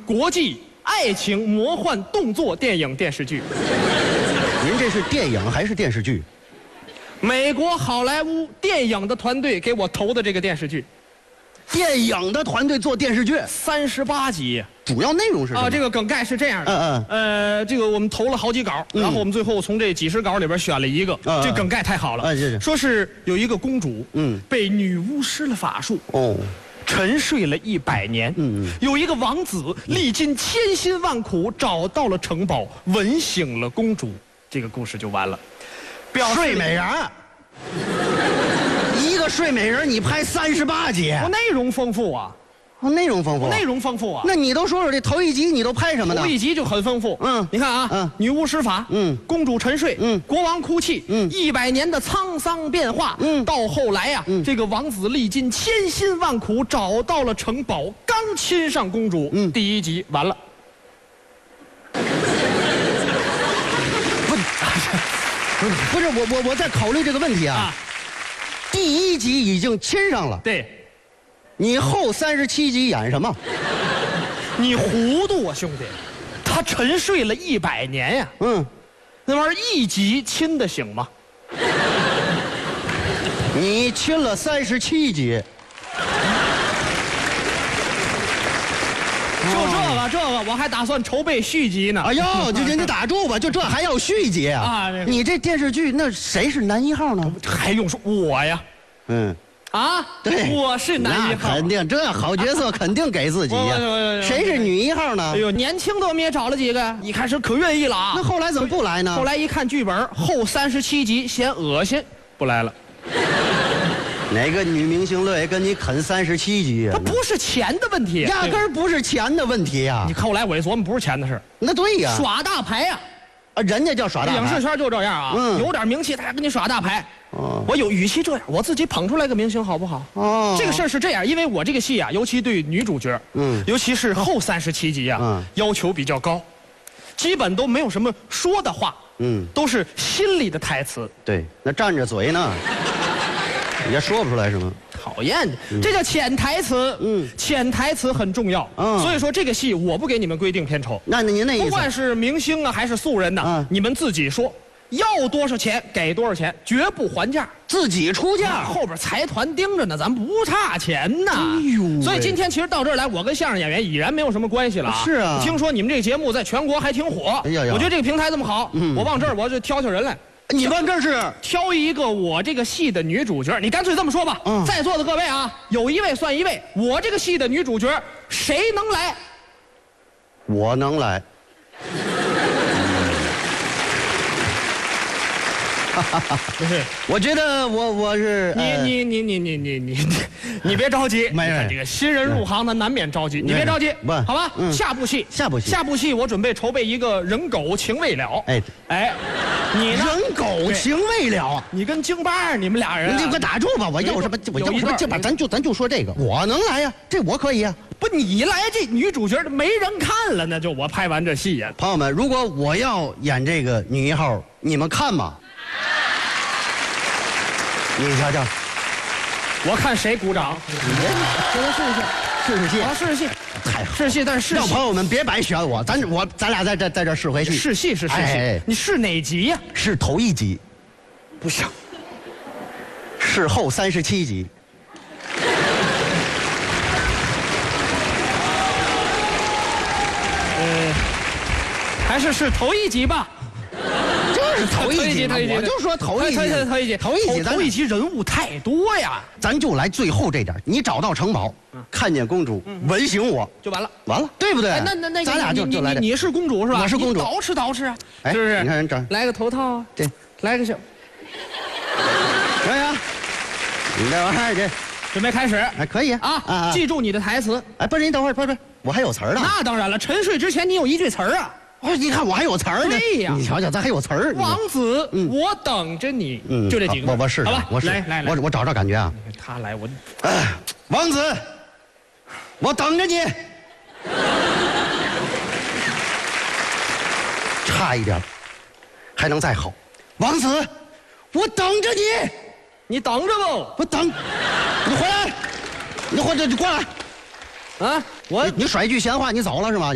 国际爱情魔幻动作电影电视剧。 您这是电影还是电视剧？ 美国好莱坞电影的团队给我投的这个电视剧， 电影的团队做电视剧 38集。 主要内容是什么？ 啊，这个梗概是这样的。这个我们投了好几稿，然后我们最后从这几十稿里边选了一个。这梗概太好了。说是有一个公主，被女巫施了法术，沉睡了100年。有一个王子历尽千辛万苦找到了城堡，吻醒了公主。这个故事就完了。 睡美人，一个睡美人，你拍38集， 内容丰富啊。 内容丰富， 内容丰富啊！ 那你都说说这头一集你都拍什么呢？ 头一集就很丰富。你看啊，女巫施法，公主沉睡，国王哭泣，100年的沧桑变化，到后来呀，这个王子历尽千辛万苦找到了城堡，刚亲上公主，第1集完了。 不是我在考虑这个问题啊。第1集已经亲上了， 对。 你后37集演什么？ 你糊涂啊，兄弟！他沉睡了100年呀。那玩意儿1集亲得醒吗？ 你亲了37集。 就这个，我还打算筹备续集呢。 哎呦，你打住吧，就这还要续集啊？你这电视剧那谁是男1号呢？ 还用说我呀？对，我是男1号， 肯定这好角色肯定给自己呀。谁是女1号呢？ 哎呦，年轻的我们也找了几个，一开始可愿意了啊。 那后来怎么不来呢？ 后来一看剧本，后37集嫌恶心，不来了。 哪个女明星乐意跟你啃37集啊？ 它不是钱的问题， 压根儿不是钱的问题呀。 你后来我一琢磨，不是钱的事。 那对呀， 耍大牌呀。 人家叫耍大牌， 影视圈就这样啊。有点名气，他还跟你耍大牌。我与其这样，我自己捧出来个明星好不好？这个事儿是这样，因为我这个戏啊，尤其对女主角，尤其是后37集啊，要求比较高，基本都没有什么说的话，都是心里的台词。 对，那站着嘴呢，也说不出来什么。 讨厌，这叫潜台词。潜台词很重要。所以说这个戏我不给你们规定片酬。 那您那意思， 不管是明星啊还是素人呐，你们自己说。要多少钱给多少钱，绝不还价， 自己出价。 后边财团盯着呢，咱不差钱呐。所以今天其实到这儿来，我跟相声演员已然没有什么关系了。 是啊， 听说你们这个节目在全国还挺火。我觉得这个平台这么好，我往这儿我就挑人来。 你往这儿是挑一个我这个戏的女主角，你干脆这么说吧。在座的各位啊，有一位算一位，我这个戏的女主角谁能来？ 我能来。 不是， 我觉得我是你别着急， 没这个新人入行他难免着急，你别着急，好吧？下部戏我准备筹备一个人狗情未了。你呢？ 人狗情未了， 你跟京巴你们俩人， 你快打住吧！我要什么这把咱就说这个，我能来呀，这我可以呀。 不，你来这女主角没人看了，那就我拍完这戏呀。 朋友们，如果我要演这个女1号，你们看吗？你瞧瞧， 我看谁鼓掌。给他试试戏，试戏， 太好， 试戏，但是让朋友们别白选我，咱俩在这试回戏。 试戏是试戏，你试哪集呀？ 是头1集， 不行， 是后37集。 还是头1集吧。 就是头1集，我就说头一集人物太多呀， 咱就来最后这点。你找到城堡，看见公主，吻醒我就完了， 对不对？ 那咱俩就来。 你是公主是吧？ 我是公主， 捯饬啊，是不是？ 你看人这来个头套啊， 对， 来个小， 可以啊。你这玩意儿这准备开始， 可以啊！记住你的台词。 不是，你等会儿，不是，我还有词儿呢。 那当然了，沉睡之前你有1句词儿啊。 你看我还有词儿呢。 对呀， 你瞧瞧，咱还有词儿。 王子，我等着你。就这几个。 我试试， 好吧，来， 我找感觉啊。 他来， 王子，我等着你。差一点，还能再好。王子，我等着你。 你等着吧。 我等，你回来，你过来。 啊， 你甩一句闲话，你走了是吗？